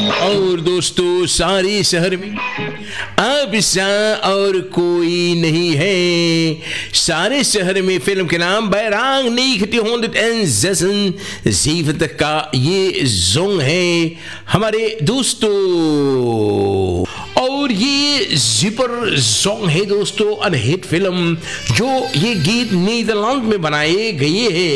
और दोस्तों सारे शहर में अब सा और कोई नहीं है। सारे शहर में फिल्म के नाम बैरांग 1961 70 का ये जोंग है हमारे दोस्तों। और ये जिपर सॉन्ग है दोस्तों, अनहिट फिल्म जो ये गीत नीदरलैंड में बनाए गए हैं।